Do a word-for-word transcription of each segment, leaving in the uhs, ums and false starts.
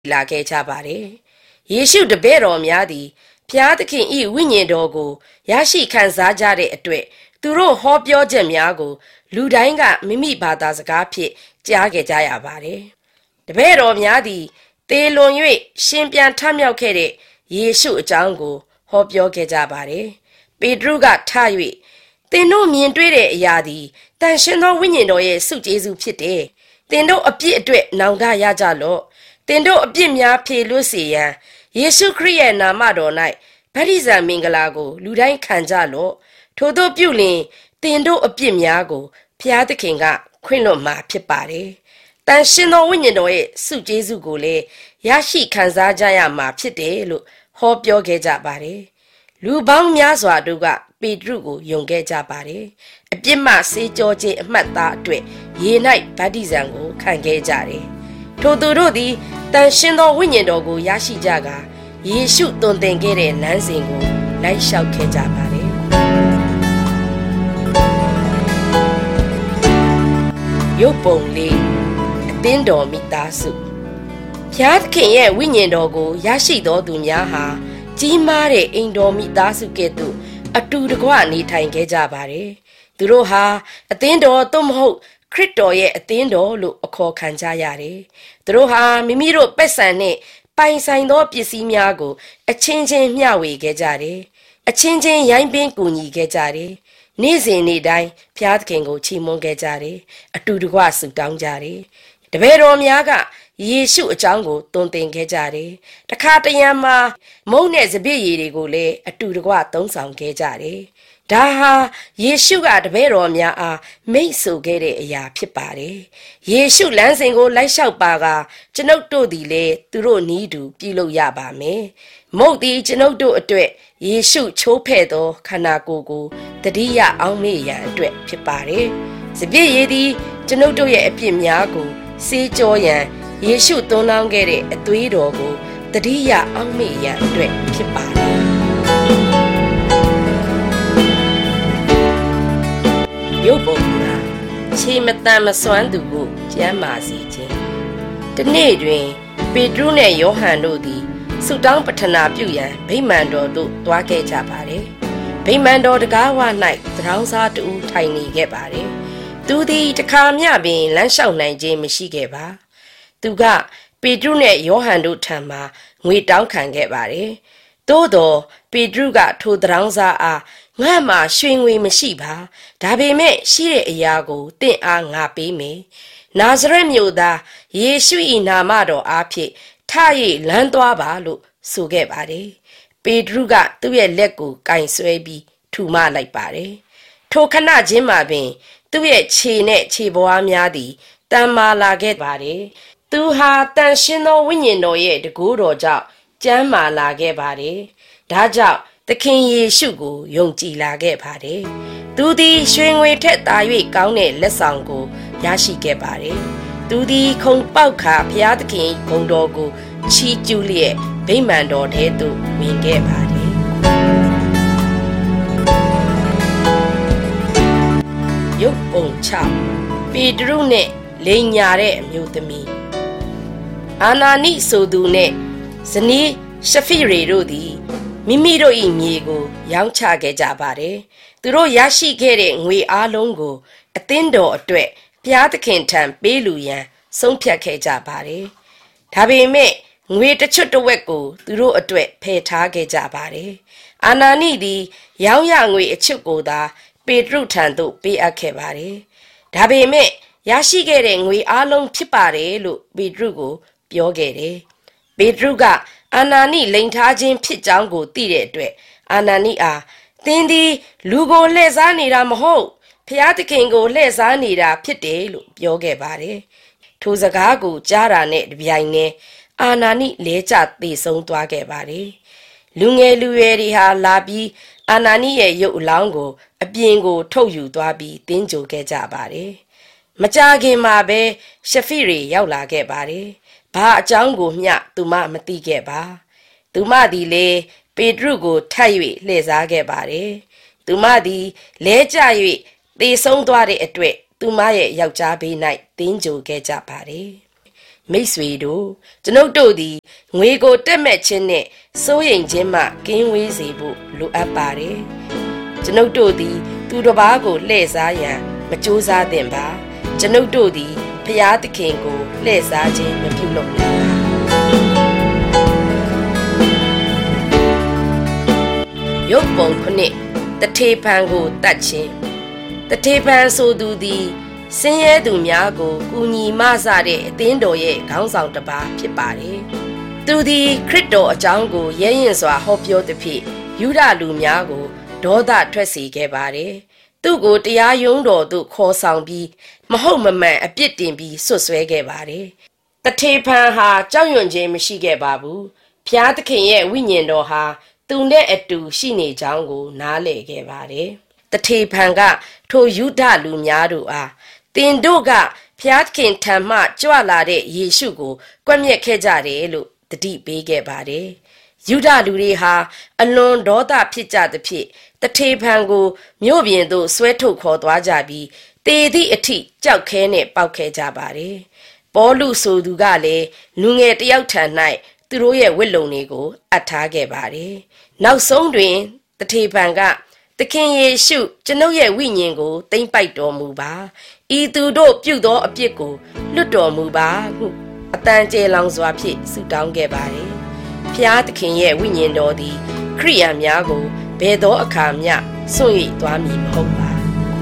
လာခဲ့ကြပါတယ်ယေရှုတပည့်တော်များသည်ဖျားသခင်၏ဝိညာဉ်တော်ကိုရရှိခံစားကြတဲ့အတွက်သူတို့ဟောပြောချက်များကိုလူတိုင်းကမိမိဘာသာစကားဖြင့်ကြားခဲ့ကြရပါတယ်တပည့်တော်များသည်တေလွန်၍ရှင်ပြန်ထမြောက်ခဲ့တဲ့ယေရှုအကြောင်းကိုဟောပြောခဲ့ကြပါတယ်ပေတရုကထ၍သင်တို့မြင်တွေ့တဲ့အရာသည်တန်ရှင်သောဝိညာဉ်တော်ရဲ့ဆုကျေးဇူးဖြစ်တယ်သင်တို့အပြစ်အတွက်နောင်တရကြလော့သင်တို့အပြစ်များဖြေလွတ်စေရန်ယေရှုခရစ်ရဲ့နာမတော်၌ဗတ္တိဇံမင်္ဂလာကိုလူတိုင်းခံကြလော့ထို့သောပြုလျင်သင်တို့အပြစ်များကိုဖျားသခင်ကခွင့်လွှတ်မှာဖြစ်ပါတယ်တန်ရှင်သောဝိညာဉ်တော်ရဲ့ဆုကျေးဇူးကိုလည်းရရှိခံစားကြရမှာဖြစ်တယ်လို့ဟောပြောခဲ့ကြပါတယ်လူပေါင်းများစွာတို့ကပေတရုကိုယုံခဲ့ကြပါတယ်အပြစ်မှဆေးကြောခြင်းအမှတ်သားအတွက်ရေ၌ဗတ္တိဇံကိုခံခဲ့ကြတယ်ထိုသူတို့သည်တန်ရှင်သောဝိညာဉ်တော်ကိုရရှိကြကာယေရှုသွန်သင်ခဲ့တဲ့လမ်းစဉ်ကိုလိုက်လျှောက်ခဲ့ကြပါတယ်ရုပ်ပုံလေးအသင်းတော်မိသားစုဖျားသခင်ရဲ့ဝိညာဉ်တော်ကိုရရှိသောသူများဟာကြီးမားတဲ့အိမ်တော်မိသားစုကဲ့သို့အတူတကွနေထိုင်ခဲ့ကြပါတယ်သူတို့ဟာအသင်းတော်သို့မဟုတ်ခရစ်တော်ရဲ့အသင်းတော်လို့အခေါ်ခံကြရတယ်သူတို့ဟာမိမိတို့ပက်ဆံနဲ့ပိုင်ဆိုင်သောပစ္စည်းများကိုအချင်းချင်းမျှဝေခဲ့ကြတယ်အချင်းချင်းရိုင်းပင်းကူညီခဲ့ကြတယ်နေ့စဉ်နေ့တိုင်းဖျားသခင်ကိုချီးမွမ်းခဲ့ကြတယ်အတူတကွဆုတောင်းကြတယ်တပည့်တော်များကယေရှုအကြောင်းကိုသွန်သင်ခဲ့ကြတယ်တခါတရံမှာမုန့်နဲ့စပစ်ရည်တွေကိုလည်းအတူတကွသုံးဆောင်ခဲ့ကြတယ်ဒါဟာယေရှုကတပည့်တော်များအားမိန့်ဆိုခဲ့တဲ့အရာဖြစ်ပါတယ်ယေရှုလမ်းစဉ်ကိုလိုက်လျှောက်ပါကကျွန်ုပ်တို့သည်လည်းသူတို့နည်းတူပြုလုပ်ရပါမယ်မုန့်သည်ကျွန်ုပ်တို့အတွက်ယေရှုချိုးဖဲ့သောခန္ဓာကိုယ်ကိုတတိယအောင်မေ့ရန်အတွက်ဖြစ်ပါတယ်စပစ်ရည်သည်ကျွန်ုပ်တို့ရဲ့အပြစ်များကိုဆေးကြောရန်ယေရှုသွန်းလောင်းခဲ့တဲ့အသွေးတော်ကိုတတိယအောင်မေ့ရန်အတွက်ဖြစ်ပါတယ်ရုပ်ပုံမှာခြေမတန်မစွမ်းသူကိုကျမ်းမာစေခြင်းဒီနေ့တွင်ပေတရုနှင့်ယောဟန်တို့သည်ဆုတောင်းပဌနာပြုရန်ဗိမာန်တော်သို့သွားခဲ့ကြပါတယ်ဗိမာန်တော်တကားဝ၌သရောင်းစားတူထိုင်နေခဲ့ပါတယ်သူသည်တခါမျှပင်လမ်းလျှောက်နိုင်ခြင်းမရှိခဲ့ပါသူကပေတရုနှင့်ယောဟန်တို့ထံမှငွေတောင်းခံခဲ့ပါတယ်သို့သောပေတရုကထိုသရောင်းစားအားငါမှရွှေငွေမရှိပါဒါပေမဲ့ရှိတဲ့အရာကိုတင့်အားငါပေးမယ်နာဇရက်မြို့သားယေရှု၏နာမတော်အားဖြင့်ထ၍လမ်းသွားပါလို့ဆိုခဲ့ပါတယ်ပေတရုကသူ့ရဲ့လက်ကိုကင်ဆွဲပြီးထူမလိုက်ပါတယ်ထိုခဏချင်းမှာပင်သူ့ရဲ့ခြေနဲ့ခြေပွားများသည်တန်မာလာခဲ့ပါတယ်သူဟာတန်ရှင်သောဝိညာဉ်တော်ရဲ့တကူတော်ကြောင့်ကျမ်းမာလာခဲ့ပါတယ်ဒါကြောင့်သခင်ယေရှုကိုယုံကြည်လာခဲ့ပါတယ်သူသည်ရွှေငွေထက်သာ၍ကောင်းတဲ့လက်ဆောင်ကိုရရှိခဲ့ပါတယ်သူသည်ခုံပေါက်ခါဘုရားသခင်ဂုဏ်တော်ကိုချီးကျူးလျက်ဗိမာန်တော်ထဲသို့ဝင်ခဲ့ပါတယ်ရုပ်ပုံချပေတရုနှင့်လိန်ညာတဲ့အမျိုးသမီးအာနာနိဆိုသူနှင့်ဇနီးရှဖိရေတို့သည်မိမိတို့၏မြေကိုရောင်းချခဲ့ကြပါတယ်သူတို့ရရှိခဲ့တဲ့ငွေအားလုံးကိုအသင်းတော်အတွက်ဘုရားသခင်ထံပေးလူရန်ဆုံးဖြတ်ခဲ့ကြပါတယ်ဒါပေမဲ့ငွေတစ်ချွတ်တစ်ဝက်ကိုသူတို့အတွက်ဖယ်ထားခဲ့ကြပါတယ်အာနာနိသည်ရောင်းရငွေအချွတ်ကိုသာပေတရုထံသို့ပေးအပ်ခဲ့ပါတယ်ဒါပေမဲ့ရရှိခဲ့တဲ့ငွေအားလုံးဖြစ်ပါတယ်လို့ပေတရုကိုပြောခဲ့တယ်ပေတရုကအာနာနိလိန်ထားခြင်းဖြစ်ကြောင်းကိုသိတဲ့အတွက်အာနာနိအားသင်သည်လူကိုလှည့်စားနေတာမဟုတ်ဖျားသခင်ကိုလှည့်စားနေတာဖြစ်တယ်လို့ပြောခဲ့ပါတယ်ထိုစကားကိုကြားတာနဲ့တပြိုင်နက်အာနာနိလဲကျသေဆုံးသွားခဲ့ပါတယ်လူငယ်လူရွယ်တွေဟာလာပြီးအာနာနိရဲ့ရုပ်အလောင်းကိုအပြင်ကိုထုတ်ယူသွားပြီးတင်းကြိုခဲ့ကြပါတယ်မကြာခင်မှာပဲရှဖိရေရောက်လာခဲ့ပါတယ်ဘာအကြောင်းကိုမျှသူမမသိခဲ့ပါသူမသည်လေပေတရုကိုထပ်၍လှည့်စားခဲ့ပါတယ်သူမသည်လဲကျ၍သေဆုံးသွားတဲ့အတွက်သူမရဲ့ယောက်ျားဘေး၌တင်းကြိုခဲ့ကြပါတယ်မိတ်ဆွေတို့ကျွန်ုပ်တို့သည်ငွေကိုတက်မဲ့ခြင်းနှင့်စိုးရိမ်ခြင်းမှကင်းဝေးစေဖို့လိုအပ်ပါတယ်ကျွန်ုပ်တို့သည်သူတစ်ပါးကိုလှည့်စားရန်မကြိုးစားသင့်ပါကျွန်ုပ်တို့သည်ဖျားသခင်ကိုလှည့်စားခြင်းမပြုလုပ်နိုင်ပါရုပ်ပုံခုနှစ်တထေဖန်ကိုတတ်ခြင်းတထေဖန်ဆိုသူသည်ဆင်းရဲသူများကိုကူညီမဆတဲ့အသင်းတော်ရဲ့ခေါင်းဆောင်တစ်ပါးဖြစ်ပါတယ်သူသည်ခရစ်တော်အကြောင်းကိုရဲရင်စွာဟောပြောသဖြင့်ယူဒလူများကိုဒေါသထွက်စေခဲ့ပါတယ်သူ့ကိုတရားရုံးတော်သို့ခေါ်ဆောင်ပြီးမဟုတ်မမှန်အပြစ်တင်ပြီးဆွဆွဲခဲ့ပါတယ်တထေဖန်ဟာကြောက်ရွံ့ခြင်းမရှိခဲ့ပါဘူးဖျားသခင်ရဲ့ဝိညာဉ်တော်ဟာသူနဲ့အတူရှိနေကြောင်းကိုနားလည်ခဲ့ပါတယ်တထေဖန်ကထိုယူဒလူများတို့အားတင်တို့ကဖျားသခင်ထံမှကြွလာတဲ့ယေရှုကိုကွပ်မျက်ခဲ့ကြတယ်လို့တတိပေးခဲ့ပါတယ်ယူဒလူတွေဟာအလွန်ဒေါသဖြစ်ကြသဖြင့်တထေဖန်ကိုမြို့ပြင်သို့ဆွဲထုတ်ခေါ်သွားကြပြီးတေသည့်အထိကြောက်ခဲနဲ့ပေါက်ခဲ့ကြပါတယ်ပေါလုဆိုသူကလည်းလူငယ်တယောက်ထံ၌သူတို့ရဲ့ဝိလုံတွေကိုအပ်ထားခဲ့ပါတယ်နောက်ဆုံးတွင်တထေဖန်ကသခင်ယေရှုကျွန်ုပ်ရဲ့ဝိညာဉ်ကိုသိမ့်ပိုက်တော်မူပါဤသူတို့ပြုသောအပြစ်ကိုလွတ်တော်မူပါဟုအတန်ကျေလောင်စွာဖြင့်ဆုတောင်းခဲ့ပါတယ်ဖျားသခင်ရဲ့ဝိညာဉ်တော်သည်ခရိယာများကိုဘယ်သောအခါမျှစွန့်၍သွားမည်မဟုတ်ပါ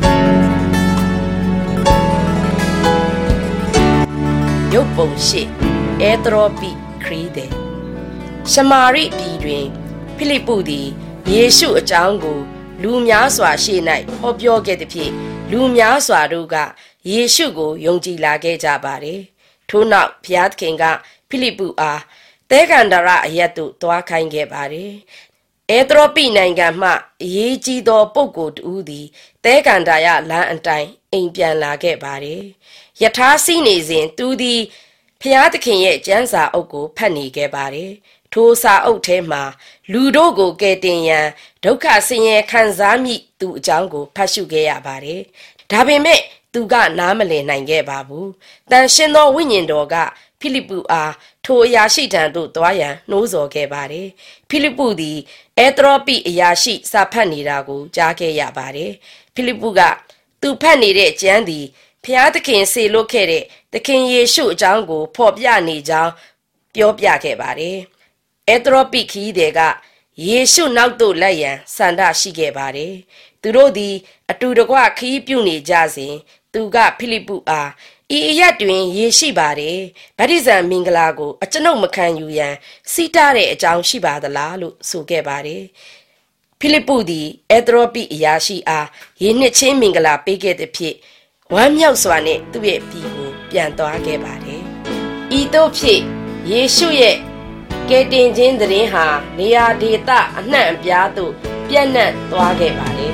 ရုပ်ပုံရှိအဲသရောပိခရီးသည်ရှမာရိပြည်တွင်ဖိလိပ္ပုသည်ယေရှုအကြောင်းကိုလူများစွာရှေ့၌ဟောပြောခဲ့သည်ဖြင့်လူများစွာတို့ကယေရှုကိုယုံကြည်လာခဲ့ကြပါတယ်ထို့နောက်ဘုရားသခင်ကဖိလိပ္ပုအားသဲကန္တာရအရပ်သို့သွားခိုင်းခဲ့ပါတယ်အဲသရောပိနိုင်ငံမှအရေးကြီးသောပုဂ္ဂိုလ်တူသည်သဲကန္တာရလမ်းအတိုင်းအိမ်ပြန်လာခဲ့ပါတယ်ယထာစီးနေစဉ်သူသည်ဘုရားသခင်ရဲ့ကျမ်းစာအုပ်ကိုဖတ်နေခဲ့ပါတယ်ထိုစာအုပ်ထဲမှာလူတို့ကိုကယ်တင်ရန်ဒုက္ခဆင်းရဲခံစားမိသူအကြောင်းကိုဖတ်ရှုခဲ့ရပါတယ်ဒါပေမဲ့သူကနားမလည်နိုင်ခဲ့ပါဘူးတန်ရှင်းသောဝိညာဉ်တော်ကဖိလိပ္ပုအားထိုအရာရှိထံသို့သွားရန်နှိုးဆော်ခဲ့ပါတယ်ဖိလိပ္ပုသည်အဲသရောပိအရာရှိစာဖတ်နေတာကိုကြားခဲ့ရပါတယ်ဖိလိပ္ပုကသူဖတ်နေတဲ့ကျမ်းသည်ဖျားသခင်စေလွတ်ခဲ့တဲ့သခင်ယေရှုအကြောင်းကိုဖော်ပြနေကြောင်းပြောပြခဲ့ပါတယ်အဲသရောပိခီးတဲ့ကယေရှုနောက်သို့လိုက်ရန်ဆန္ဒရှိခဲ့ပါတယ်သူတို့သည်အတူတကွခီးပြုနေကြစဉ်သူကဖိလိပ္ပုအားဤအရက်တွင်ယေရှိပါတယ်ဗတ္တိဇံမင်္ဂလာကိုအကျွန်ုပ်မခံယူရန်စီးတားတဲ့အကြောင်းရှိပါသလားလို့ဆိုခဲ့ပါတယ်ဖိလိပ္ပုသည်အဲသရောပိအရာရှိအားယေနှစ်ချင်းမင်္ဂလာပေးခဲ့သည်ဖြင့်ဝမ်းမြောက်စွာနဲ့သူ့ရဲ့ပြည်ကိုပြန်သွားခဲ့ပါတယ်ဤသို့ဖြစ်ယေရှုရဲ့ကယ်တင်ခြင်းသတင်းဟာနေရာဒေသအနှံ့အပြားသို့ပြန့်နှံ့သွားခဲ့ပါတယ်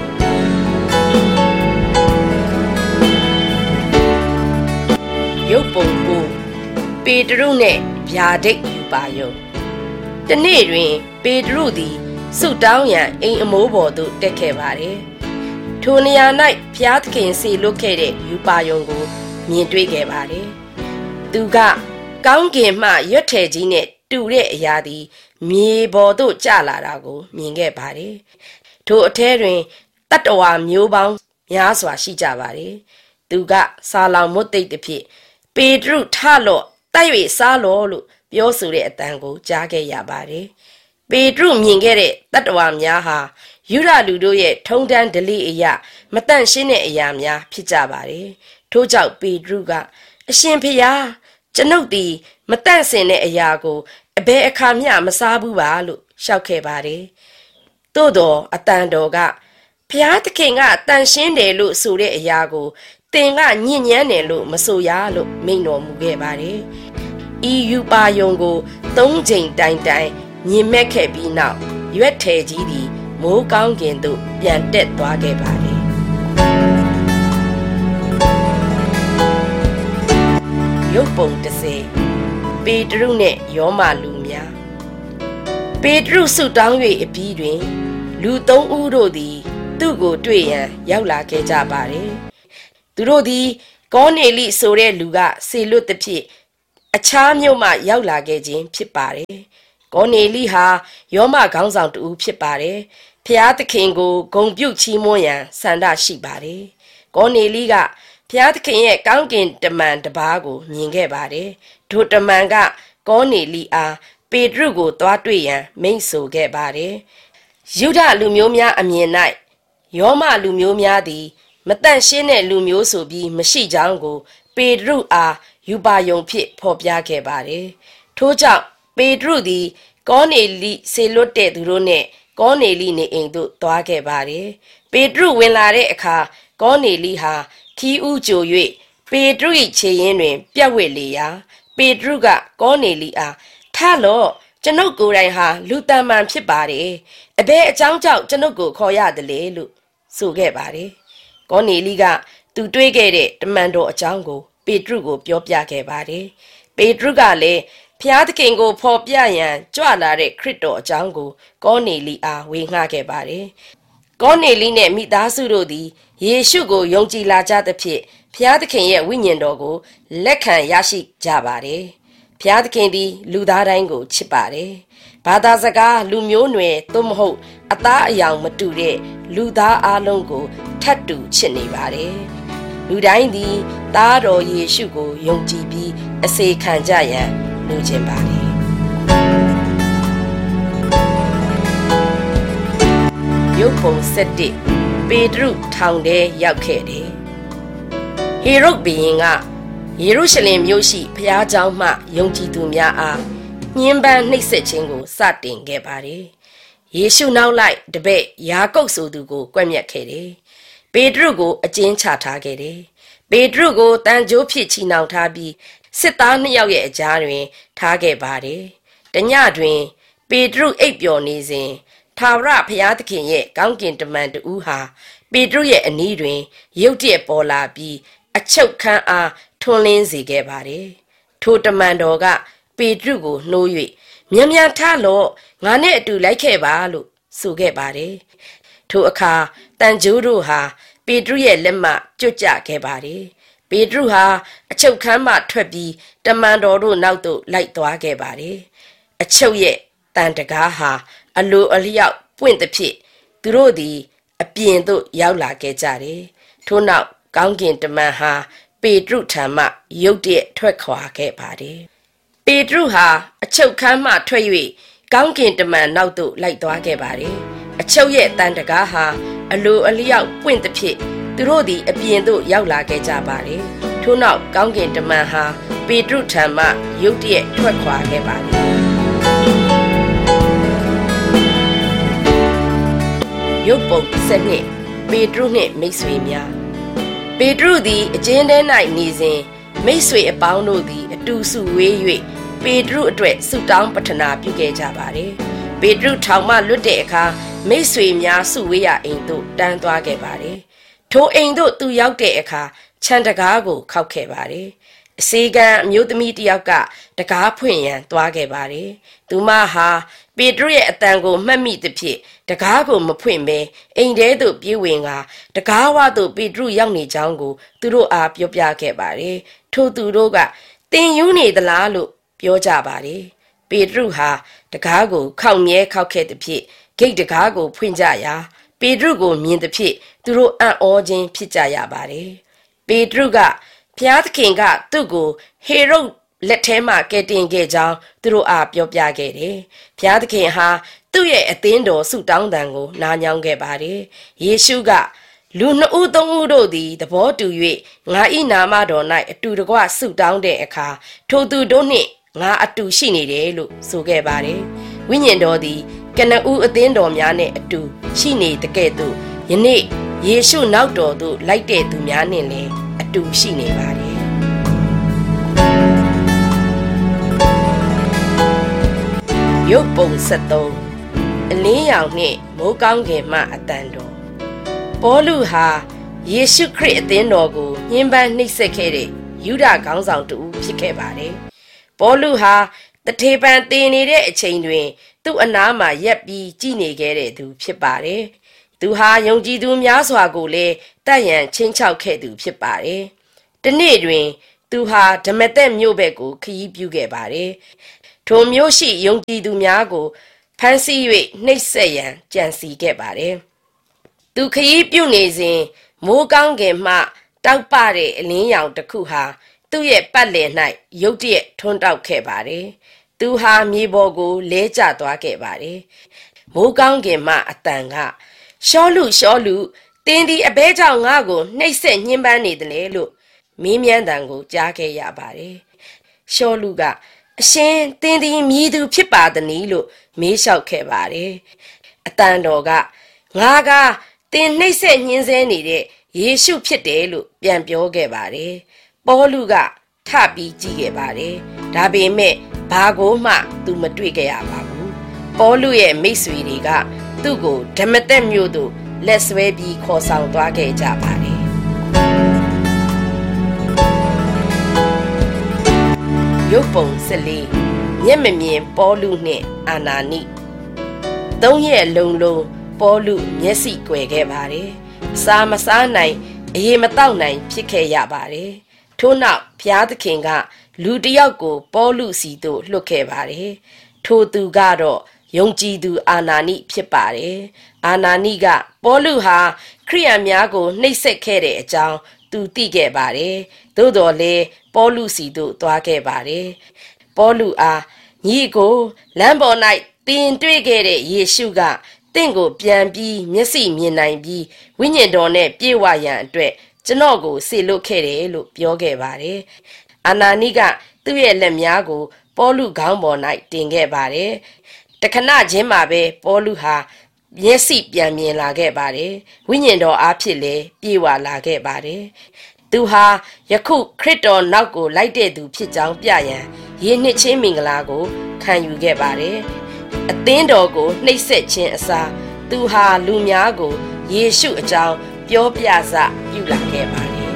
ရုပ်ပုံကိုပေတရုနှင့်ဗျာဒိတ်ယူပါယုံတနေ့တွင်ပေတရုသည်ဆုတောင်းရန်အိမ်အမိုးပေါ်သို့တက်ခဲ့ပါတယ်ထိုနေရာ၌ဘုရားသခင်စေလွတ်ခဲ့တဲ့ယူပါယုံကိုမြင်တွေ့ခဲ့ပါတယ်သူကကောင်းကင်မှရွက်ထည်ကြီးနဲ့တူတဲ့အရာသည်မြေပေါ်သို့ကျလာတာကိုမြင်ခဲ့ပါတယ်ထိုအထဲတွင်တတ္တဝါမျိုးပေါင်းများစွာရှိကြပါတယ်သူကစာလောင်မွတ်သိပ်သည်ဖြင့်ပေတရုထလော့တိုက်၍စားလော့လို့ပြောဆိုတဲ့အတန်ကိုကြားခဲ့ရပါတယ်ပေတရုမြင်ခဲ့တဲ့တတ္တဝါများဟာယူဒလူတို့ရဲ့ထုံတန်းဓလေ့အရာမတန့်ရှင်းတဲ့အရာများဖြစ်ကြပါတယ်ထို့ကြောင့်ပေတရုကအရှင်ဖေယားကျွန်ုပ်သည်မတန့်စင်တဲ့အရာကိုအဘယ်အခါမျှမစားဘူးပါလို့ရှောက်ခဲ့ပါတယ်သို့တော်အတန်တော်ကဘုရားသခင်ကတန့်ရှင်းတယ်လို့ဆိုတဲ့အရာကိုသင်ကညဉ့်ညမ်းတယ်လို့မဆိုရလို့မိန့်တော်မူခဲ့ပါတယ်ဤယူပါယုံကိုသုံးချိန်တိုင်တိုင်ညင်မက်ခဲ့ပြီးနောက်ရွက်ထည်ကြီးသည်မိုးကောင်းကင်သို့ပြန်တက်သွားခဲ့ပါတယ်ရုပ်ပုံတစ်စေပေတရုနှင့်ယောမလူများပေတရုဆုတောင်း၍အပြီးတွင်လူသုံးဦးတို့သည်သူ့ကိုတွေ့ရန်ရောက်လာခဲ့ကြပါတယ်သူတို့သည်ကောနေလိဆိုတဲ့လူကစေလွတ်သဖြင့်အခြားမြို့မှရောက်လာခဲ့ခြင်းဖြစ်ပါတယ်။ကောနေလိဟာယောမခေါင်းဆောင်တူဖြစ်ပါတယ်။ဖျားသခင်ကိုဂုဏ်ပြုချီးမွမ်းရန်ဆန္ဒရှိပါတယ်။ကောနေလိကဖျားသခင်ရဲ့ကောင်းကင်တမန်တစ်ပါးကိုမြင်ခဲ့ပါတယ်။ထိုတမန်ကကောနေလိအားပေတရုကိုသွားတွေ့ရန်မိန့်ဆိုခဲ့ပါတယ်။ယုဒလူမျိုးများအမြင်၌ယောမလူမျိုးများသည်မတန့်ရှင်းတဲ့လူမျိုးဆိုပြီးမရှိကြောင်းကိုပေတရုအားယူပါယုံဖြစ်ဖော်ပြခဲ့ပါတယ်။ထို့ကြောင့်ပေတရုသည်ကောနေလိဆေလွတ်တဲ့သူတို့နဲ့ကောနေလိနေအိမ်သို့သွားခဲ့ပါတယ်။ပေတရုဝင်လာတဲ့အခါကောနေလိဟာခီးဥကြို၍ပေတရု၏ခြေရင်းတွင်ပြက်ဝစ်လေရာပေတရုကကောနေလိအားထလော့ကျွန်ုပ်ကိုယ်တိုင်ဟာလူတန်မှန်ဖြစ်ပါတယ်။အဘယ်အကြောင်းကြောင့်ကျွန်ုပ်ကိုခေါ်ရတယ်လေလို့ဆိုခဲ့ပါတယ်။ကောနေလိကသူတွေးခဲ့တဲ့တမန်တော်အကြောင်းကိုပေတရုကိုပြောပြခဲ့ပါတယ်။ပေတရုကလည်းဖျားသခင်ကိုဖော်ပြရန်ကြွလာတဲ့ခရစ်တော်အကြောင်းကိုကောနေလိအားဝေငှခဲ့ပါတယ်။ကောနေလိနဲ့မိသားစုတို့သည်ယေရှုကိုယုံကြည်လာကြသဖြင့်ဖျားသခင်ရဲ့ဝိညာဉ်တော်ကိုလက်ခံရရှိကြပါတယ်။ဖျားသခင်သည်လူသားတိုင်းကိုချစ်ပါတယ်။ဘာသာစကားလူမျိုးနွယ်သို့မဟုတ်အသားအယောင်မတူတဲ့လူသားအလုံးကိုထပ်တူချစ်နေပါတယ်။လူတိုင်းသည်သားတော်ယေရှုကိုယုံကြည်ပြီးအစေခံကြရန်လိုချင်ပါတယ်။ရုပ်ပုံဆက်တစ်ပေတရုထောင်ထဲရောက်ခဲ့တယ်။ဟေရုဒ်ဘုရင်ကယေရုရှလင်မြို့ရှိဘုရားကျောင်းမှယုံကြည်သူများအားညှဉ်းပန်းနှိပ်စက်ခြင်းကိုစတင်ခဲ့ပါတယ်။ယေရှုနောက်လိုက်တပည့်ယာကုပ်ဆိုသူကိုကွပ်မျက်ခဲ့တယ်။ပေတရုကိုအကျဉ်းချထားခဲ့တယ်။ပေတရုကိုတန်ကြိုးဖြစ်ချီနှောင်ထားပြီးစစ်သားနှစ်ယောက်ရဲ့အကြားတွင်ထားခဲ့ပါတယ်။တညတွင်ပေတရုအိပ်ပျော်နေစဉ်ထာဝရဘုရားသခင်ရဲ့ကောင်းကင်တမန်တူဟာပေတရုရဲ့အနီးတွင်ရုတ်တရက်ပေါ်လာပြီးအချုပ်ခန်းအားထွန်းလင်းစေခဲ့ပါတယ်။ထိုတမန်တော်ကပေတရုကိုနှိုး၍မြန်မြန်ထလော့ငါနဲ့အတူလိုက်ခဲ့ပါလို့ဆိုခဲ့ပါတယ်။ထိုအခါတန်ကြိုးတို့ဟာပေတရုရဲ့လက်မှကျွတ်ကျခဲ့ပါတယ်။ပေတရုဟာအချုပ်ခန်းမှထွက်ပြီးတမန်တော်တို့နောက်သို့လိုက်သွားခဲ့ပါတယ်။အချုပ်ရဲ့တန်တကားဟာအလိုအလျောက်ပွင့်သဖြင့်သူတို့သည်အပြင်သို့ရောက်လာခဲ့ကြတယ်။ထို့နောက်ကောင်းကင်တမန်ဟာပေတရုထံမှရုတ်တရက်ထွက်ခွာခဲ့ပါတယ်။ပေတရုဟာအချုပ်ခန်းမှထွက်၍ကောင်းကင်တမန်နောက်သို့လိုက်သွားခဲ့ပါတယ်။အချုပ်ရဲ့တန်တကားဟာအလိုအလျောက်ပွင့်သဖြင့်သူတို့သည်အပြင်သို့ရောက်လာခဲ့ကြပါတယ်။ထို့နောက်ကောင်းကင်တမန်ဟာပေတရုထံမှရုတ်တရက်ထွက်ခွာခဲ့ပါတယ်။ရုပ်ပုံဆက်နှစ်ပေတရုနှင့်မိတ်ဆွေများပေတရုသည်အကျဉ်းထဲ၌နေစဉ်မိတ်ဆွေအပေါင်းတို့သည်အတူစုဝေး၍ပေတရုအတွက်ဆုတောင်းပတနာပြုခဲ့ကြပါတယ်။ပေတရုထောင်မှလွတ်တဲ့အခါမိတ်ဆွေများစုဝေးရာအိမ်သို့တန်းသွားခဲ့ပါတယ်။ထိုအိမ်သို့သူရောက်တဲ့အခါခြံတကားကိုခောက်ခဲ့ပါတယ်။အစေခံအမျိုးသမီးတစ်ယောက်ကတကားဖွင့်ရန်သွားခဲ့ပါတယ်။သူမဟာပေတရုရဲ့အတန်ကိုမှတ်မိသဖြင့်တကားကိုမဖွင့်ဘဲအိမ်ထဲသို့ပြေးဝင်ကတကားဝသို့ပေတရုရောက်နေကြောင်းကိုသူတို့အားပြောပြခဲ့ပါတယ်။ထို့သူတို့ကတင်ယူနေသလားလို့ပြောကြပါတယ်။ပေတရုဟာတကားကိုခောက်မြဲခောက်ခဲ့သဖြင့်ဂိတ်တကားကိုဖွင့်ကြရာပေတရုကိုမြင်သဖြင့်သူတို့အံ့ဩခြင်းဖြစ်ကြရပါတယ်။ပေတရုကဘုရားသခင်ကသူ့ကိုဟေရုဒ်လက်ထဲမှာကယ်တင်ခဲ့ကြောင်းသူတို့အားပြောပြခဲ့တယ်။ဘုရားသခင်ဟာသူ့ရဲ့အသင်းတော်ဆုတောင်းတန်ကိုနားညောင်းခဲ့ပါတယ်။ယေရှုကလူနှစ်ဦးသုံးဦးတို့သည်သဘောတူ၍ငါ၏နာမတော်၌အတူတကွဆုတောင်းတဲ့အခါထိုသူတို့နှင့်ငါအတူရှိနေတယ်လို့ဆိုခဲ့ပါတယ်။ဝိညာဉ်တော်သည်ကနဦးအသင်းတော်များနဲ့အတူရှိနေတဲ့ကဲ့သို့ယနေ့ယေရှုနောက်တော်သို့လိုက်တဲ့သူများနှင့်လည်းအတူရှိနေပါတယ်။ရုပ်ပုံဆက်သုံးအလင်းရောင်နှင့်မိုးကောင်းကင်မှအတန်တော်ပေါလုဟာယေရှုခရစ်အသင်းတော်ကိုညှဉ်းပန်းနှိပ်စက်ခဲ့တဲ့ယူဒခေါင်းဆောင်တူဖြစ်ခဲ့ပါတယ်။ပေါလုဟာတထေပံတင်နေတဲ့အချိန်တွင်သူ့အနားမှာရက်ပြီးကြည်နေခဲ့တဲ့သူဖြစ်ပါတယ်။သူဟာယုံကြည်သူများစွာကိုလည်းတတ်ရန်ချင်းချောက်ခဲ့သူဖြစ်ပါတယ်။တနေ့တွင်သူသူဟာဓမ္မသက်မြို့ဘက်ကိုခရီးပြုခဲ့ပါတယ်။ထိုမြို့ရှိယုံကြည်သူများကိုဖမ်းဆီး၍နှိပ်စက်ရန်ကြံစီခဲ့ပါတယ်။သူခရီးပြုနေစဉ်မိုးကောင်းကင်မှတောက်ပတဲ့အလင်းရောင်တစ်ခုဟာသူ့ရဲ့ပတ်လည်၌ရုတ်တရက်ထွန်းတောက်ခဲ့ပါတယ်။သူဟာမြေပေါ်ကိုလဲကျသွားခဲ့ပါတယ်။မိုးကောင်းကင်မှအတန်ကရှောလူရှောလူတင်းဒီအဘဲကြောင့်ငါ့ကိုနှိပ်စက်ညှဉ်းပန်းနေတယ်လေလို့မင်းမြန်းတန်ကိုကြားခဲ့ရပါတယ်။ရှောလူကအရှင်တင်းဒီမြည်သူဖြစ်ပါသနည်းလို့မေးလျှောက်ခဲ့ပါတယ်။အတန်တော်ကငါကတင်းနှိပ်စက်ညှဉ်းဆဲနေတဲ့ယေရှုဖြစ်တယ်လို့ပြန်ပြောခဲ့ပါတယ်။ပေါလုကထပြီးကြည့်ခဲ့ပါတယ်။ဒါပေမဲ့ဘာကိုမှသူမတွေ့ခဲ့ရပါဘူး။ပေါလုရဲ့မိတ်ဆွေတွေကသူ့ကိုဓမ္မသက်မြို့သို့လက်ဆွဲပြီးခေါ်ဆောင်သွားခဲ့ကြပါတယ်။ရုပ်ပုံဆယ်လေးမျက်မမြင်ပေါလုနှင့်အာနာနိသုံးရက်လုံးလုံးပေါလုမျက်စိကွယ်ခဲ့ပါတယ်။စားမစားနိုင်အရေးမတောက်နိုင်ဖြစ်ခဲ့ရပါတယ်။ထို့နောက်ဘုရားသခင်ကလူတစ်ယောက်ကိုပေါလုစီသို့လွှတ်ခဲ့ပါတယ်။ထိုသူကတော့ယုံကြည်သူအာနာနိဖြစ်ပါတယ်။အာနာနိကပေါလုဟာခရိယန်များကိုနှိပ်စက်ခဲ့တဲ့အကြောင်းသူသိခဲ့ပါတယ်။သို့တော်လည်းပေါလုစီသို့သွားခဲ့ပါတယ်။ပေါလုအားညီကိုလမ်းပေါ်၌တင်တွေ့ခဲ့တဲ့ယေရှုကတင့်ကိုပြန်ပြီးမျက်စိမြင်နိုင်ပြီးဝိညာဉ်တော်နဲ့ပြေဝရန်အတွက်ကျွန်တော်ကိုဆေလွတ်ခဲ့တယ်လို့ပြောခဲ့ပါတယ်။အာနာနိကသူ့ရဲ့လက်များကိုပေါလုခေါင်းပေါ်၌တင်ခဲ့ပါတယ်။တခဏချင်းမှာပဲပေါလုဟာမျက်စိပြန်မြင်လာခဲ့ပါတယ်။ဝိညာဉ်တော်အားဖြင့်လည်းပြေဝလာခဲ့ပါတယ်။သူဟာယခုခရစ်တော်နောက်ကိုလိုက်တဲ့သူဖြစ်ကြောင်းပြရန်ယေနှစ်ချင်းမင်္ဂလာကိုခံယူခဲ့ပါတယ်။အသင်းတော်ကိုနှိပ်စက်ခြင်းအစားသူဟာလူများကိုယေရှုအကြောင်းပြောပြစပြုလာခဲ့ပါတယ်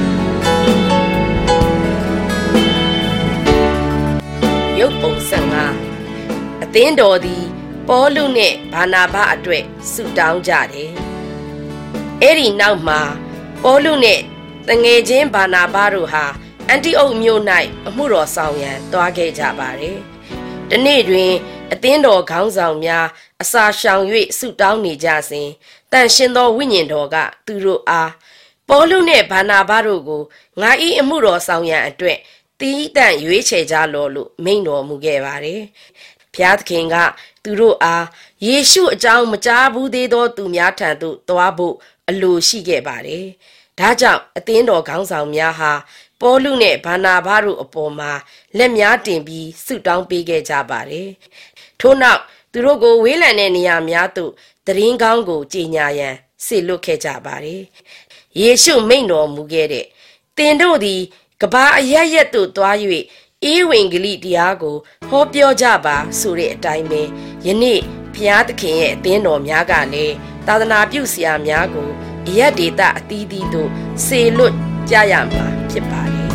။ရုပ်ပုံဆယ်ငါအသင်းတော်သည်ပေါလုနဲ့ဘာနာဘအတွက်ဆုတောင်းကြတယ်။အဲ့ဒီနောက်မှာပေါလုနဲ့တငယ်ချင်းဘာနာဘတို့ဟာအန်တီအုတ်မြို့၌အမှုတော်ဆောင်ရန်သွားခဲ့ကြပါတယ်။ဒီနေ့တွင်အသင်းတော်ခေါင်းဆောင်များအစာရှောင်၍ဆုတောင်းနေကြစဉ်တန်ရှင်သောဝိညာဉ်တော်ကသူတို့အားပေါလုနှင့်ဘာနာဘတို့ကိုငါ၏အမှုတော်ဆောင်ရန်အတွက်တီးတန့်ရွေးချယ်ကြလောလို့မိန့်တော်မူခဲ့ပါတယ်။ဘုရားသခင်ကသူတို့အားယေရှုအကြောင်းမကြားဘူးသေးသောသူများထံသို့သွားဖို့အလိုရှိခဲ့ပါတယ်။ဒါကြောင့်အသင်းတော်ခေါင်းဆောင်များဟာပေါလုနဲ့ဘာနာဘတို့အပေါ်မှာလက်များတင်ပြီးဆုတောင်းပေးခဲ့ကြပါတယ်။ထို့နောက်သူတို့ကိုဝေးလံတဲ့နေရာများသို့သတရင်ကောင်းကိုကြေညာရန်ဆေလွတ်ခဲ့ကြပါတယ်။ယေရှုမိန့်တော်မူခဲ့တဲ့သင်တို့သည်ကဘာအရရက်သို့သွား၍ဧဝံဂေလိတရားကိုဟောပြောကြပါဆိုတဲ့အတိုင်းပဲယနေ့ဘုရားသခင်ရဲ့အသင်းတော်များကလည်းသာသနာပြုဆရာများကိုအရက်ဒေတာအသီးသီးသို့ဆေလွတ်ကြရမှာဖြစ်ပါတယ်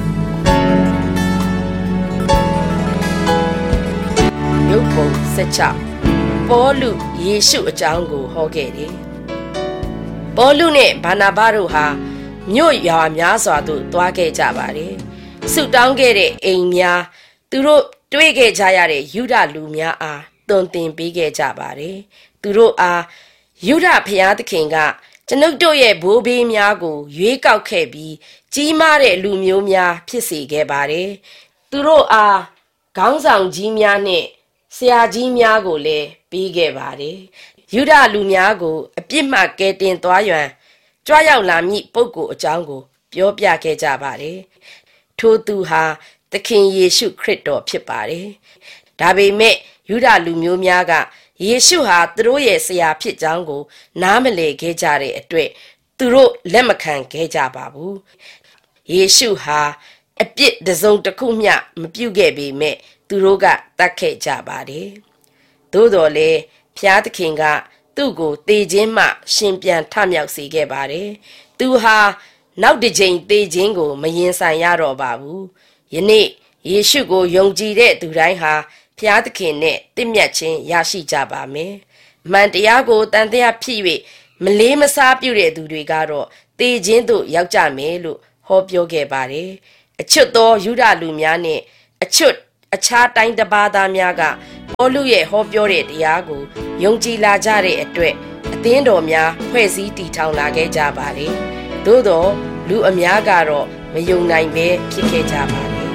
။ရုပ်ပုံဆယ်ခြောက်ပေါလုယေရှုအကြောင်းကိုဟောခဲ့တယ်။ပေါလုနဲ့ဘာနာဘတို့ဟာမြို့ရွာများစွာသို့သွားခဲ့ကြပါတယ်။ဆုတောင်းခဲ့တဲ့အိမ်များသူတို့တွေ့ခဲ့ကြရတဲ့ယူဒလူများအားသွန်သင်ပေးခဲ့ကြပါတယ်။သူတို့အားယူဒဘုရားသခင်ကကျွန်ုပ်တို့ရဲ့ဘိုးဘေးများကိုရွေးကောက်ခဲ့ပြီးကြီးမားတဲ့လူမျိုးများဖြစ်စေခဲ့ပါတယ်။သူတို့အားခေါင်းဆောင်ကြီးများနဲ့ဆရာကြီးများကိုလည်းပေးခဲ့ပါတယ်။ယူဒလူများကိုအပြစ်မှကယ်တင်သွားရန်ကြွရောက်လာမည့်ပုဂ္ဂိုလ်အကြောင်းကိုပြောပြခဲ့ကြပါတယ်။ထိုသူဟာသခင်ယေရှုခရစ်တော်ဖြစ်ပါတယ်။ဒါပေမဲ့ယူဒလူမျိုးများကယေရှုဟာသူတို့ရဲ့ဆရာဖြစ်ကြောင်းကိုနားမလည်ခဲ့ကြတဲ့အတွက်သူတို့လက်မခံခဲ့ကြပါဘူး။ယေရှုဟာအပြစ်တစ်စုံတစ်ခုမျှမပြုခဲ့ပေမဲ့သူတို့ကတတ်ခဲ့ကြပါတယ်။သို့တော်လည်းဘုရားသခင်ကသူ့ကိုသေခြင်းမှရှင်ပြန်ထမြောက်စေခဲ့ပါတယ်။သူဟာနောက်တစ်ချိန်သေခြင်းကိုမရင်ဆိုင်ရတော့ပါဘူး။ယနေ့ယေရှုကိုယုံကြည်တဲ့သူတိုင်းဟာဘုရားသခင်နဲ့တင့်မြတ်ခြင်းရရှိကြပါမယ်။အမှန်တရားကိုတန်တရားဖြစ်၍မလေးမစားပြုတဲ့သူတွေကတော့သေခြင်းသို့ရောက်ကြမယ်လို့ဟောပြောခဲ့ပါတယ်အချွတ်သောယူဒလူများနှင့်အချွတ်အခြားတိုင်းတစ်ပါးသားများကပေါလုရဲ့ဟောပြောတဲ့တရားကိုယုံကြည်လာကြတဲ့အတွက်အသင်းတော်များဖွဲ့စည်းတည်ထောင်လာခဲ့ကြပါတယ်။သို့သောလူအများကတော့မယုံနိုင်ပဲဖြစ်ခဲ့ကြပါတယ်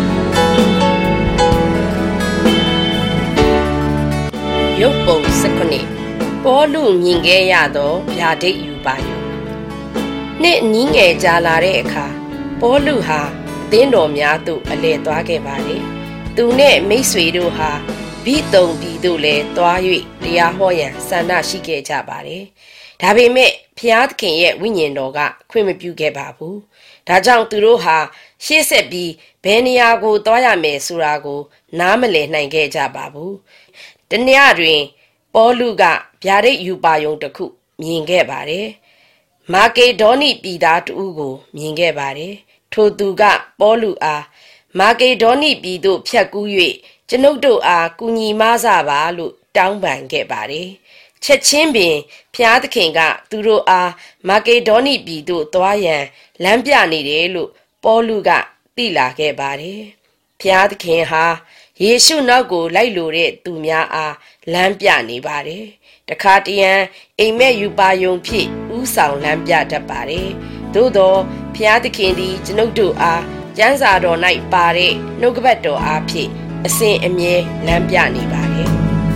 ။ရုပ်ပုံ၁၉ပေါလုမြင်ခဲ့ရသောဗျာဒိတ်ယူပါယုနှစ်နီးငယ်ကြာလာတဲ့အခါပေါလုဟာအသင်းတော်များသို့အလည်သွားခဲ့ပါတယ်။သူနဲ့မိတ်ဆွေတို့ဟာဘိသုန်ပြည်သို့လည်းသွား၍တရားဟောရန်ဆန္ဒရှိခဲ့ကြပါတယ်။ဒါပေမဲ့ဖျားသခင်ရဲ့ဝိညာဉ်တော်ကခွင့်မပြုခဲ့ပါဘူး။ဒါကြောင့်သူတို့ဟာရှေ့ဆက်ပြီးဘယ်နေရာကိုသွားရမယ်ဆိုတာကိုနားမလည်နိုင်ခဲ့ကြပါဘူး။တနေ့တွင်ပေါလုကဗျာဒိတ်ယူပါယုံတစ်ခုမြင်ခဲ့ပါတယ်။မာကေဒေါနိပြည်သားတဦးကိုမြင်ခဲ့ပါတယ်။ထိုသူကပေါလုအားမာကေဒေါနိပြည်သို့ဖြတ်ကူး၍ကျွန်ုပ်တို့အားကူညီမဆပါလို့တောင်းပန်ခဲ့ပါတယ်။ချက်ချင်းပင်ဖျားသခင်ကသူတို့အားမာကေဒေါနိပြည်သို့သွားရန်လမ်းပြနေတယ်လို့ပေါလုကသိလာခဲ့ပါတယ်။ဖျားသခင်ဟာယေရှုနောက်ကိုလိုက်လိုတဲ့သူများအားလမ်းပြနေပါတယ်။တခါတရံအိမ်မက်ယူပါယုံဖြစ်ဥဆောင်လမ်းပြတတ်ပါတယ်။သို့သောဖျားသခင်သည်ကျွန်ုပ်တို့အားကျမ်းစာတော်၌ပါတဲ့နှုတ်ကပတ်တော်အားဖြင့်အစဉ်အမြဲလမ်းပြနေပါတယ်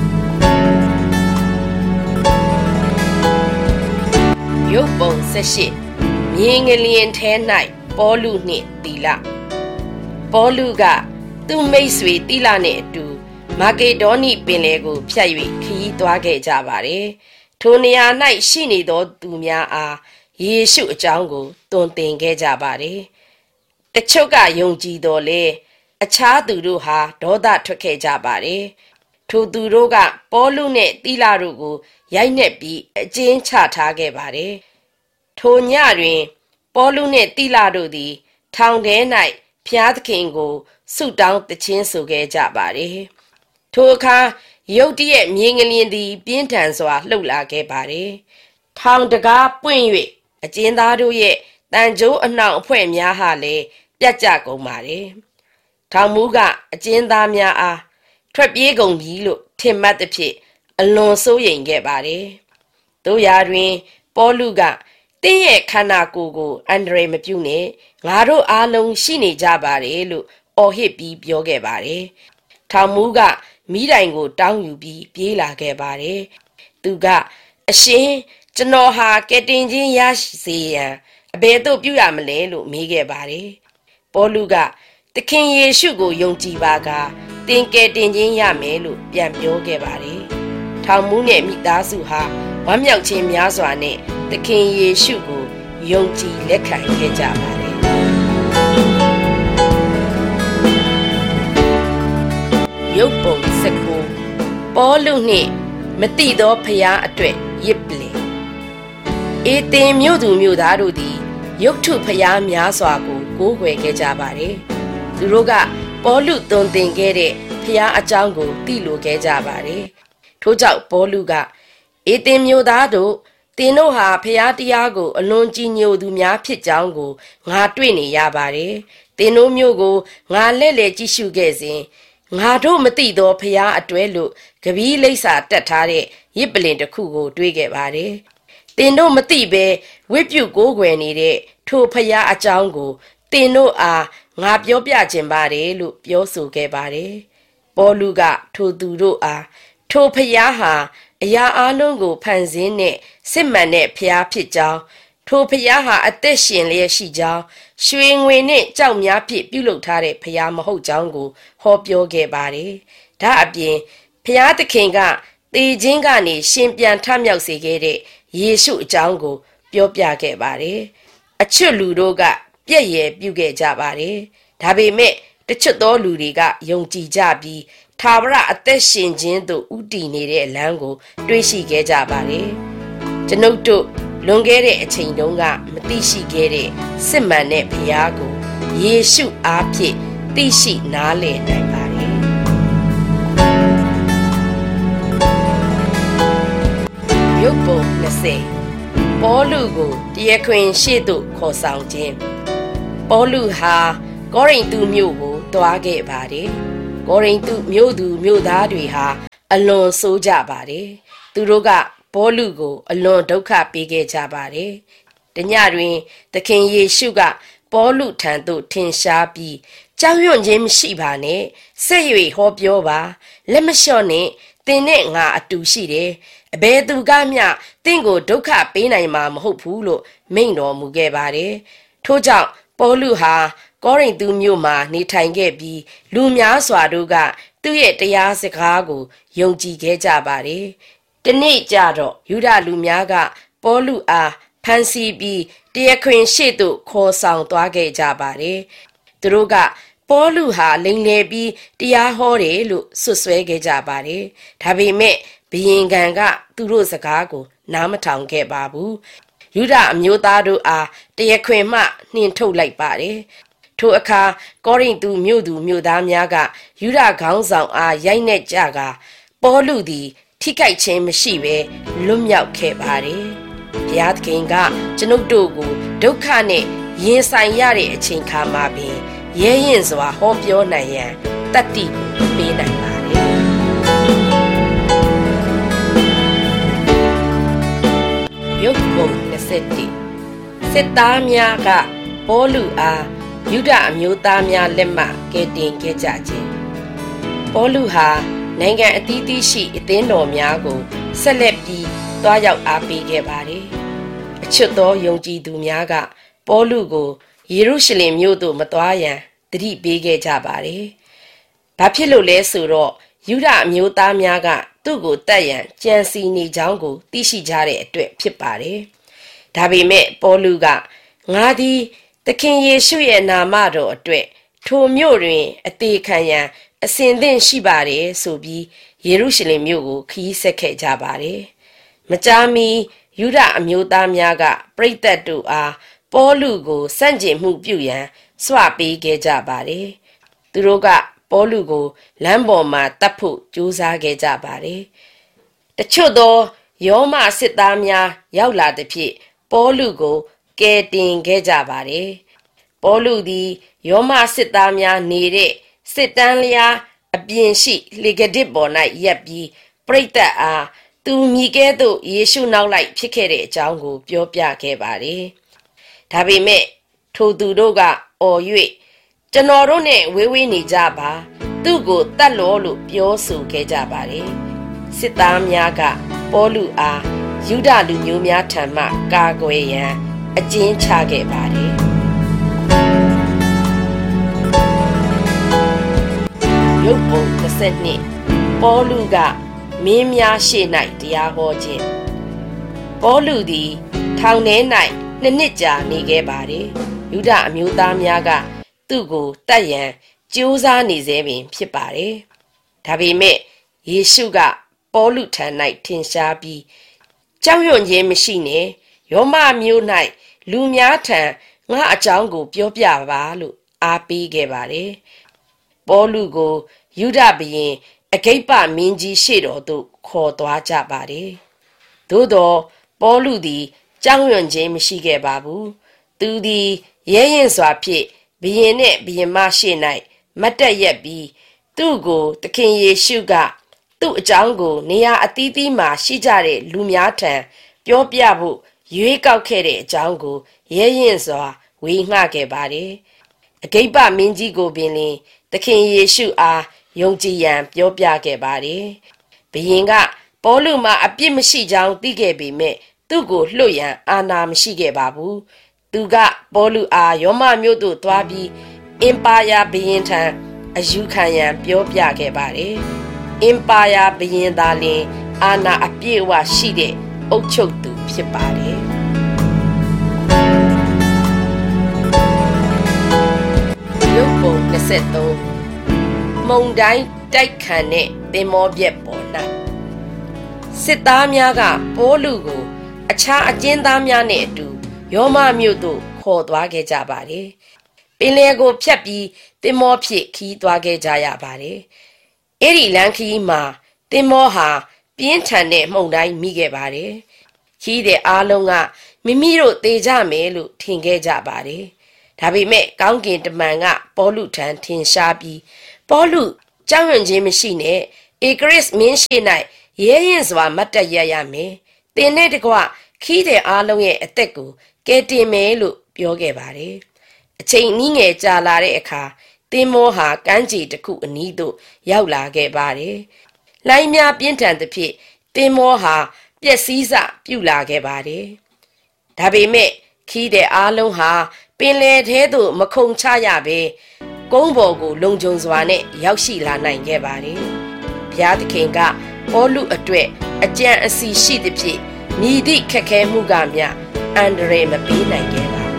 ။ရုပ်ပုံ၁၈မြင်းငလျင်ထဲ၌ပေါလုနှင့်သီလပေါလုကသူ့မိတ်ဆွေသီလနှင့်အတူမာကေဒေါနိပင်လယ်ကိုဖြတ်၍ခရီးသွားခဲ့ကြပါတယ်။ထိုနေရာ၌ရှိနေသောသူများအားယေရှုအကြောင်းကိုသွန်သင်ခဲ့ကြပါတယ်။တချို့ကယုံကြည်တော်လဲအခြားသူတို့ဟာဒေါသထွက်ခဲ့ကြပါတယ်။ထိုသူတို့ကပေါလုနှင့်သီလတို့ကိုရိုက်နှက်ပြီးအကျဉ်းချထားခဲ့ပါတယ်။ထိုညတွင်ပေါလုနှင့်သီလတို့သည်ထောင်ထဲ၌ဖျားသခင်ကိုဆုတောင်းသခြင်းဆိုခဲ့ကြပါတယ်။ထိုအခါရုတ်တရက်မြင်းငလျင်သည်ပြင်းထန်စွာလှုပ်လာခဲ့ပါတယ်။ထောင်တကားပွင့်၍အကျဉ်းသားတို့ရဲ့တန်ကြိုးအနှောင်အဖွဲ့များဟာလည်းပြတ်ကျကုန်ပါတယ်။ထောင်မူးကအကျဉ်းသားများအားထွက်ပြေးကုန်ပြီလို့ထင်မှတ်သဖြင့်အလွန်စိုးရိမ်ခဲ့ပါတယ်။တို့ရာတွင်ပေါလုကတင်းရဲ့ခန္ဓာကိုယ်ကိုအန္တရာယ်မပြုနဲ့ငါတို့အားလုံးရှိနေကြပါတယ်လို့အော်ဟစ်ပြီးပြောခဲ့ပါတယ်။ထောင်မူးကမိတိုင်ကိုတောင်းယူပြီးပြေးလာခဲ့ပါတယ်။သူကအရှင်ကျွန်တော်ဟာကယ်တင်ခြင်းရစေရန်အဘယ်သို့ပြုရမလဲလို့မေးခဲ့ပါတယ်။ပေါလုကသခင်ယေရှုကိုယုံကြည်ပါကသင်ကယ်တင်ခြင်းရမယ်လို့ပြန်ပြောခဲ့ပါတယ်။ထောင်မူးနဲ့မိသားစုဟာဝမ်းမြောက်ခြင်းများစွာနဲ့သခင်ယေရှုကိုယုံကြည်လက်ခံခဲ့ကြပါတယ်။ရုပ်ပုံ၁၉ပေါလုနှင့်မတိသောဖျားအတွက်ရစ်ပလင်အေသင်မြို့သူမြို့သားတို့သည်ရုပ်ထုဖျားများစွာကိုကိုးကွယ်ခဲ့ကြပါတယ်။သူတို့ကပေါလုသွန်သင်ခဲ့တဲ့ဖျားအကြောင်းကိုသိလိုခဲ့ကြပါတယ်။ထို့ကြောင့်ပေါလုကအေသင်မြို့သားတို့သင်တို့ဟာဖျားတရားကိုအလွန်ကြီးညိုသူများဖြစ်ကြောင်းကိုငါတွေ့နေရပါတယ်။သင်တို့မြို့ကိုငါလက်လက်ကြည့်ရှုခဲ့စဉ်ငါတို့မသိသောဖျားအတွဲလို့ကပီးလိပ်စာတက်ထားတဲ့ရစ်ပလင်တစ်ခုကိုတွေ့ခဲ့ပါတယ်။သင်တို့မသိပဲဝိပုကိုးကွယ်နေတဲ့ထိုဖျားအကြောင်းကိုသင်တို့အားငါပြောပြခြင်းပါတယ်လို့ပြောဆိုခဲ့ပါတယ်။ပေါလုကထိုသူတို့အားထိုဖျားဟာအရာအလုံးကိုဖန်ဆင်းတဲ့စစ်မှန်တဲ့ဖျားဖြစ်ကြောင်းထိုဖျားဟာအသက်ရှင်လျက်ရှိကြောင်းရွှေငွေနဲ့ကြောက်များဖြင့်ပြုလုပ်ထားတဲ့ဖျားမဟုတ်ကြောင်းကိုဟောပြောခဲ့ပါတယ်။ဒါအပြင်ဖျားသခင်ကသေခြင်းကနေရှင်ပြန်ထမြောက်စေခဲ့တဲ့ယေရှုအကြောင်းကိုပြောပြခဲ့ပါတယ်။အချွတ်လူတို့ကပြည့်ရည်ပြုခဲ့ကြပါတယ်။ဒါပေမဲ့တချွတ်သောလူတွေကယုံကြည်ကြပြီးထာဝရအသက်ရှင်ခြင်းသို့ဥတည်နေတဲ့လမ်းကိုတွေးရှိခဲ့ကြပါတယ်။ကျွန်ုပ်တို့လွန်ခဲ့တဲ့အချိန်တုန်းကမသိရှိခဲ့တဲ့စစ်မှန်တဲ့ဘုရားကိုယေရှုအားဖြင့်သိရှိနားလည်နိုင်ပါတယ်။ရုပ်ပုံ၂၀ပေါလုကိုတရားခွင်ရှေ့သို့ခေါ်ဆောင်ခြင်းပေါလုဟာကောရိန္သုမြို့ကိုတွားခဲ့ပါတယ်။ကောရိန္သုမြို့သူမြို့သားတွေဟာအလွန်ဆိုးကြပါတယ်။သူတို့ကပေါလုကိုအလွန်ဒုက္ခပေးခဲ့ကြပါတယ်။တညတွင်သခင်ယေရှုကပေါလုထံသို့ထင်ရှားပြီးကြောက်ရွံ့ခြင်းမရှိပါနဲ့ဆက်၍ဟောပြောပါလက်မလျှော့နဲ့သင်နဲ့ငါအတူရှိတယ်အဘယ်သူကမျှသင်ကိုဒုက္ခပေးနိုင်မှာမဟုတ်ဘူးလို့မိန့်တော်မူခဲ့ပါတယ်ထို့ကြောင့်ပေါလုဟာကောရိန္သုမြို့မှာနေထိုင်ခဲ့ပြီးလူများစွာတို့ကသူ့ရဲ့တရားစကားကိုယုံကြည်ခဲ့ကြပါတယ်တနေ့ကျတော့ယူဒလူများကပေါလုအားဖမ်းဆီးပြီးတရားခွင်ရှေ့သို့ခေါ်ဆောင်သွားခဲ့ကြပါတယ်သူတို့ကပေါလုဟာလိမ်လည်ပြီးတရားဟောတယ်လို့ဆွဆွဲခဲ့ကြပါတယ်ဒါပေမဲ့ဘုရင်ခံကသူတို့စကားကိုနားမထောင်ခဲ့ပါဘူးယူဒအမျိုးသားတို့အားတရားခွင်မှနှင်ထုတ်လိုက်ပါတယ်ထိုအခါကောရိန္သုမြို့သူမြို့သားများကယူဒခေါင်းဆောင်အားရိုက်နှက်ကြကပေါလုသည်ထိခိုက်ခြင်းမရှိဘဲလွတ်မြောက်ခဲ့ပါတယ်ဘုရားသခင်ကကျွန်ုပ်တို့ကိုဒုက္ခနဲ့ရင်ဆိုင်ရတဲ့အချိန်ခါမှာပင်ရဲရင်စွာဟောပြောနိုင်ရန်တတ္တိကိုပေးနိုင်ပါတယ်ရုပ်ပုံနှစ်ဆယ့်တစ်စစ်သားများကပေါလုအားယူဒအမျိုးသားများလက်မှကယ်တင်ခဲ့ကြခြင်းပေါလုဟာနိုင်ငံအသီးသီးရှိအသင်းတော်များကိုဆက်လက်ပြီးတွားရောက်အားပေးခဲ့ပါတယ်အချွတ်သောယုံကြည်သူများကပေါလုကိုယေရုရှလင်မြို့သို့မသွားရန်တတိပေးခဲ့ကြပါတယ်။ဘာဖြစ်လို့လဲဆိုတော့ယူဒအမျိုးသားများကသူ့ကိုတတ်ရန်ကြံစီနေကြောင်းကိုသိရှိကြတဲ့အတွက်ဖြစ်ပါတယ်။ဒါပေမဲ့ပေါလုကငါသည်သခင်ယေရှုရဲ့နာမတော်အတွက်ထိုမြို့တွင်အသေးခံရန်အစဉ်သင့်ရှိပါတယ်ဆိုပြီးယေရုရှလင်မြို့ကိုခရီးဆက်ခဲ့ကြပါတယ်။မကြာမီယူဒအမျိုးသားများကပရိသတ်တို့အားပေါလုကိုစန့်ကျင်မှုပြုရန်စွာပေးခဲ့ကြပါတယ်။သူတို့ကပေါလုကိုလမ်းပေါ်မှာတတ်ဖို့ကြိုးစားခဲ့ကြပါတယ်။တချို့သောယောမစစ်သားများရောက်လာသဖြင့်ပေါလုကိုကယ်တင်ခဲ့ကြပါတယ်။ပေါလုသည်ယောမစစ်သားများနေတဲ့စစ်တန်းလျားအပြင်ရှိလေကဒစ်ပေါ်၌ရပ်ပြီးပရိသတ်အားသူမိကဲ့သို့ယေရှုနောက်လိုက်ဖြစ်ခဲ့တဲ့အကြောင်းကိုပြောပြခဲ့ပါတယ်။ဒါပေမဲ့ထိုသူတို့ကအော်၍ကျွန်တော်တို့နဲ့ဝေးဝေးနေကြပါသူ့ကိုတတ်လို့လို့ပြောဆိုခဲ့ကြပါတယ်။စစ်သားများကပေါလုအားယူဒလူမျိုးများထံမှကာကွယ်ရန်အကျဉ်းချခဲ့ပါတယ်။ရုပ်ပုံတစ်ဆက်နှစ်ပေါလုကမင်းများရှေ့၌တရားဟောခြင်းပေါလုသည်ထောင်ထဲ၌နှစ်နှစ်ကြာနေခဲ့ပါတယ်။ယူဒအမျိုးသားများကသူ့ကိုတတ်ရန်ကြိုးစားနေစေပင်ဖြစ်ပါတယ်။ဒါပေမဲ့ယေရှုကပေါလုထံ၌ထင်ရှားပြီးကြောက်ရွံ့ခြင်းမရှိနဲ့ယောမမြို့၌လူများထံငါအကြောင်းကိုပြောပြပါလို့အားပေးခဲ့ပါတယ်။ပေါလုကိုယူဒဘုရင်အဂိပ္ပမင်းကြီးရှေ့တော်သို့ခေါ်သွားကြပါတယ်။သို့သောပေါလုသည်ကြောက်ရွံ့ခြင်းမရှိခဲ့ပါဘူး။သူသည်ရဲရင်စွာဖြင့်ဘုရင်နှင့်ဘုရင်မရှိ၌မတ်တက်ရက်ပြီးသူ့ကိုသခင်ယေရှုကသူ့အကြောင်းကိုနေရာအသီးသီးမှာရှိကြတဲ့လူများထံပြောပြဖို့ရွေးကောက်ခဲ့တဲ့အကြောင်းကိုရဲရင်စွာဝေငှခဲ့ပါတယ်။အဂိပ္ပမင်းကြီးကိုပင်လင်သခင်ယေရှုအားယုံကြည်ရန်ပြောပြခဲ့ပါတယ်။ဘုရင်ကပေါလုမှာအပြစ်မရှိကြောင်းသိခဲ့ပေမဲ့သူ့ကိုလွှတ်ရန်အာဏာမရှိခဲ့ပါဘူး။သူကပေါလုအားယောမမြို့သို့သွားပြီးအင်ပါယာဘုရင်ထံအယူခံရန်ပြောပြခဲ့ပါတယ်။အင်ပါယာဘုရင်သာလျှင်အာဏာအပြည့်အဝရှိတဲ့အုပ်ချုပ်သူဖြစ်ပါတယ်။ရုပ်ပုံနှစ်ဆက်သုံးမုန်တိုင်းတိုက်ခတ်တဲ့သင်္ဘောပြက်ပေါ်၌စစ်သားများကပေါလုကိုအခြားအကျဉ်းသားများနဲ့အတူယောမမြို့သို့ခေါ်သွားခဲ့ကြပါတယ်။ပင်လယ်ကိုဖြတ်ပြီးသင်္ဘောဖြင့်ခီးသွားခဲ့ကြရပါတယ်။အဲ့ဒီလမ်းခီးမှာသင်္ဘောဟာပြင်းထန်တဲ့မုန်တိုင်းမိခဲ့ပါတယ်။ခီးတဲ့အားလုံးကမိမိတို့သေကြမယ်လို့ထင်ခဲ့ကြပါတယ်။ဒါပေမဲ့ကောင်းကင်တမန်ကပေါလုထံထင်ရှားပြီးပေါလုကြောက်ရွံ့ခြင်းမရှိနဲ့ဧကရစ်မင်းရှိ၌ရဲရင်စွာမတ်တက်ရရမယ်။သင်နဲ့တကွခီးတဲ့အားလုံးရဲ့အသက်ကိုကယ်တင်မယ်လို့ပြောခဲ့ပါတယ်။အချိန်နည်းငယ်ကြာလာတဲ့အခါသင်မောဟာကမ်းခြေတစ်ခုအနီးသို့ရောက်လာခဲ့ပါတယ်။လိုင်းများပြင်းထန်သဖြင့်သင်မောဟာပျက်စီးစပြုလာခဲ့ပါတယ်။ဒါပေမဲ့ခီးတဲ့အားလုံးဟာပင်လယ်ထဲသို့မခုန်ချရဘဲကုန်းပေါ်ကိုလုံခြုံစွာနဲ့ရောက်ရှိလာနိုင်ခဲ့ပါတယ်။ဘုရားသခင်ကပေါလုအတွက်အကြံအစီရှိသဖြင့်မြည်သည့်ခက်ခဲမှုကမျှအန္တရာယ်မပေးနိုင်ခဲ့ပါ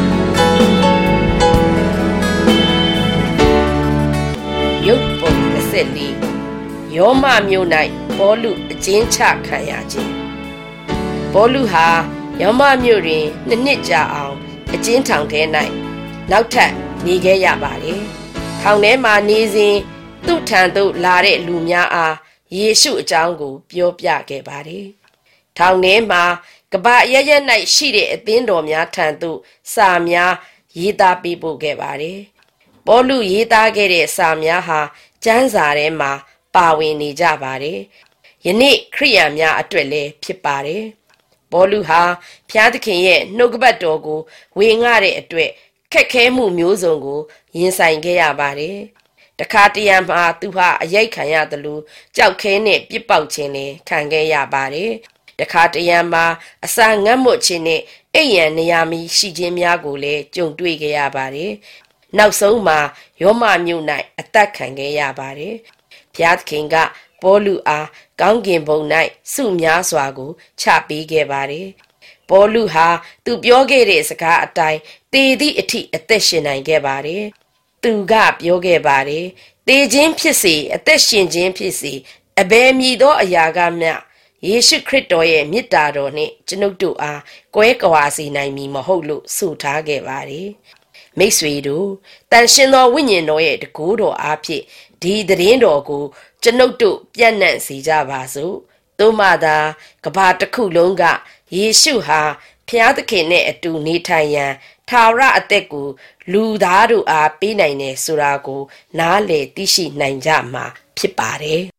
ဘူး။ရုပ်ပုံတစ်ဆက်လေးယောမမြို့၌ပေါလုအကျဉ်းချခံရခြင်းပေါလုဟာယောမမြို့တွင်နှစ်နှစ်ကြာအောင်အကျဉ်းထောင်ထဲ၌နောက်ထပ်နေခဲ့ရပါတယ်။ထောင်ထဲမှာနေစဉ်သူ့ထံသို့လာတဲ့လူများအားယေရှုအကြောင်းကိုပြောပြခဲ့ပါတယ်။ထောင်ထဲမှာကပ္ပအရပ်ရပ်၌ရှိတဲ့အသင်းတော်များထံသို့စာများရေးသားပေးပို့ခဲ့ပါတယ်။ပေါလုရေးသားခဲ့တဲ့စာများဟာကျမ်းစာထဲမှာပါဝင်နေကြပါတယ်။ယနေ့ခရိယာန်များအတွက်လည်းဖြစ်ပါတယ်။ပေါလုဟာဘုရားသခင်ရဲ့နှုတ်ကပတ်တော်ကိုဝေငှတဲ့အတွက်ခက်ခဲမှုမျိုးစုံကိုရင်ဆိုင်ခဲ့ရပါတယ်။တခါတရံမှာသူဟာအရိုက်ခံရသလိုကြောက်ခဲနဲ့ပြစ်ပေါက်ခြင်းလည်းခံခဲ့ရပါတယ်။တခါတရံမှာအစာငတ်မွတ်ခြင်းနဲ့အိပ်ရန်နေရာမီရှိခြင်းများကိုလည်းကြုံတွေ့ခဲ့ရပါတယ်။နောက်ဆုံးမှာယောမမြို့၌အသက်ခံခဲ့ရပါတယ်။ဘုရားသခင်ကပေါလုအားကောင်းကင်ဘုံ၌ဆုများစွာကိုချပေးခဲ့ပါတယ်။ပေါလုဟာသူပြောခဲ့တဲ့စကားအတိုင်းသေသည့်အထိအသက်ရှင်နိုင်ခဲ့ပါတယ်။သူကပြောခဲ့ပါတယ်။သေခြင်းဖြစ်စေအသက်ရှင်ခြင်းဖြစ်စေအဘယ်မည်သောအရာကမျှယေရှုခရစ်တော်ရဲ့မေတ္တာတော်နှင့်ကျွန်ုပ်တို့အားကွဲကွာစေနိုင်မည်မဟုတ်လို့ဆိုထားခဲ့ပါတယ်။မိတ်ဆွေတို့တန်ရှင်သောဝိညာဉ်တော်ရဲ့တကူတော်အားဖြင့်ဒီသတင်းတော်ကိုကျွန်ုပ်တို့ပြန့်နှံ့စေကြပါစို့။သို့မှသာကမ္ဘာတစ်ခုလုံးကယေရှုဟာဖျားသခင်နဲ့အတူနေထိုင်ရန်ထာဝရအသက်ကိုလူသားတို့အားပေးနိုင်တယ်ဆိုတာကိုနားလည်သိရှိနိုင်ကြမှာဖြစ်ပါတယ်